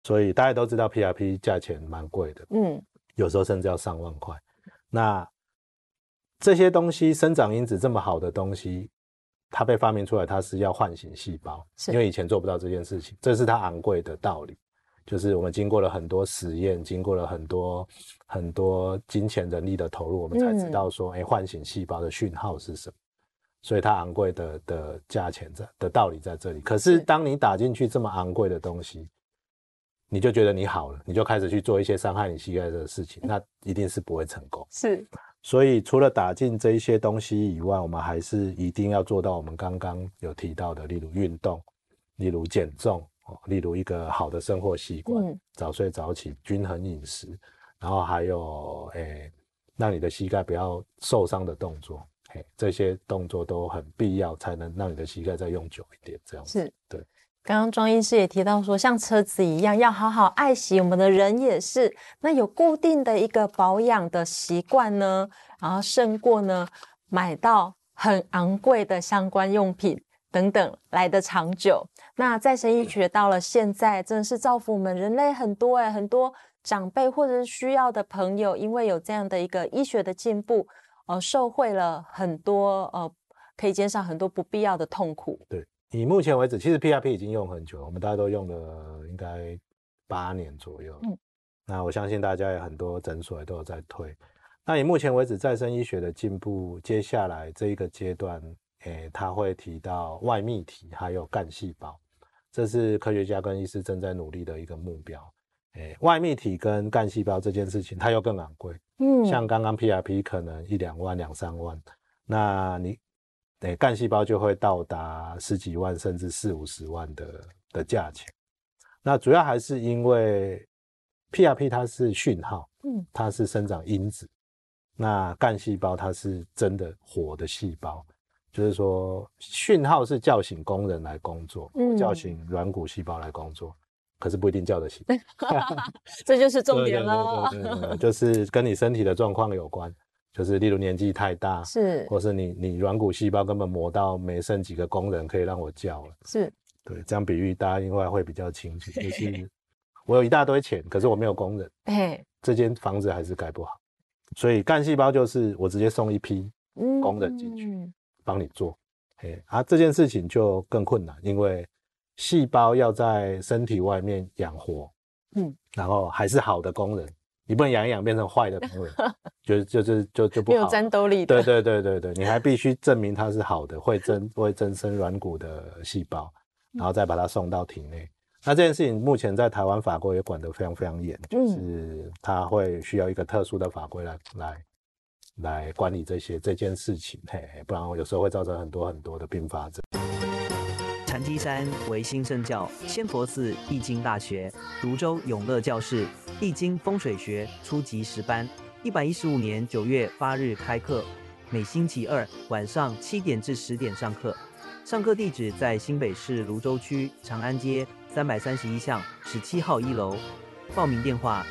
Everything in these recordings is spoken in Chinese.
所以大家都知道 PRP 价钱蛮贵的，有时候甚至要上万块。那这些东西生长因子这么好的东西，它被发明出来，它是要唤醒细胞，因为以前做不到这件事情，这是它昂贵的道理。就是我们经过了很多实验，经过了很多金钱人力的投入，我们才知道说，唤醒细胞的讯号是什么。所以它昂贵的价钱的道理在这里。可是当你打进去这么昂贵的东西，你就觉得你好了，你就开始去做一些伤害你膝盖的事情，那一定是不会成功。 是。 所以除了打进这一些东西以外，我们还是一定要做到我们刚刚有提到的，例如运动，例如减重，例如一个好的生活习惯，早睡早起，均衡饮食，然后还有让你的膝盖不要受伤的动作，这些动作都很必要，才能让你的膝盖再用久一点，这样子。 是， 对。 刚刚庄医师也提到说，像车子一样要好好爱惜，我们的人也是。那有固定的一个保养的习惯呢，然后胜过呢买到很昂贵的相关用品等等来的长久。那再生医学到了现在，真的是造福我们人类很多很多长辈或者是需要的朋友，因为有这样的一个医学的进步，受惠了很多可以减少很多不必要的痛苦。 对。以目前为止，其实 PRP 已经用很久了，我们大家都用了应该8年左右。那我相信大家也很多诊所也都有在推。那以目前为止，再生医学的进步，接下来这一个阶段，它会提到外泌体还有干细胞，这是科学家跟医师正在努力的一个目标。外泌体跟干细胞这件事情，它又更昂贵。像刚刚 PRP 可能1-2万、2-3万，那你干细胞就会到达10几万甚至40-50万的价钱。那主要还是因为 PRP 它是讯号，它是生长因子，那干细胞它是真的活的细胞，就是说讯号是叫醒工人来工作，叫醒软骨细胞来工作，可是不一定叫得醒。 这就是重点了。 对，就是跟你身体的状况有关。就是例如年纪太大， 是， 或是你软骨细胞根本磨到没剩几个工人可以让我叫了。 是， 对，这样比喻大家应该会比较清楚。就是我有一大堆钱，可是我没有工人，这间房子还是盖不好。所以干细胞就是我直接送一批工人进去，帮你做。这件事情就更困难，因为细胞要在身体外面养活，然后还是好的工人。你不能养一养变成坏的工人，就不好， 没有战斗力的。 对，你还必须证明它是好的，会增生软骨的细胞，然后再把它送到体内。那这件事情目前在台湾法规也管得非常非常严，就是它会需要一个特殊的法规来管理这件事情，不然有时候会造成很多的并发症。 禅机山为兴圣教仙佛寺易经大学泸州永乐教室易经风水学初级10班，115年9月8日开课，每星期二晚上7点至10点上课。上课地址在新北市泸州区长安街331巷17号1楼。报名电话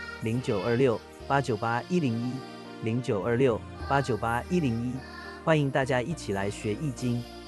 0926-898-101 0926-898-101，欢迎大家一起来学易经。